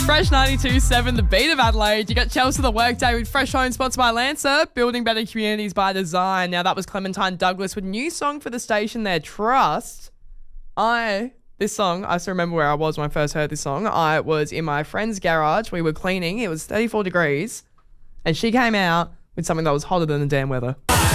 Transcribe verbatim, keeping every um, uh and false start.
Fresh ninety-two point seven, the beat of Adelaide. You got Chelsea the Workday with Fresh Home, sponsored by Lancer, building better communities by design. Now, that was Clementine Douglas with new song for the station there, Trust. I, this song, I still remember where I was when I first heard this song. I was in my friend's garage. We were cleaning. It was thirty-four degrees. And she came out with something that was hotter than the damn weather.